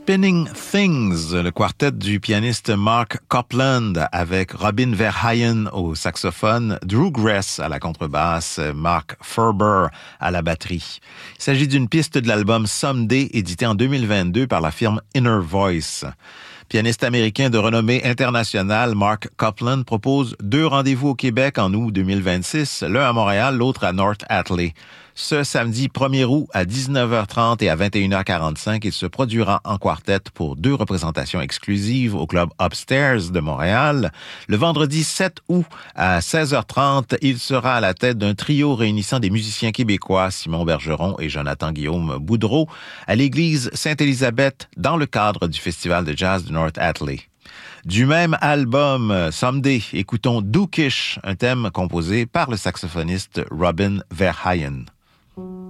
Spinning Things, le quartet du pianiste Mark Copland avec Robin Verheyen au saxophone, Drew Gress à la contrebasse, Mark Ferber à la batterie. Il s'agit d'une piste de l'album Someday, édité en 2022 par la firme Inner Voice. Pianiste américain de renommée internationale, Mark Copland propose 2 rendez-vous au Québec en août 2026, l'un à Montréal, l'autre à North Atlee. Ce samedi 1er août à 19h30 et à 21h45, il se produira en quartet pour 2 représentations exclusives au club Upstairs de Montréal. Le vendredi 7 août à 16h30, il sera à la tête d'un trio réunissant des musiciens québécois, Simon Bergeron et Jonathan-Guillaume Boudreau, à l'église Sainte-Élisabeth dans le cadre du Festival de jazz de North Atlee. Du même album, Someday, écoutons Dookish, un thème composé par le saxophoniste Robin Verheyen.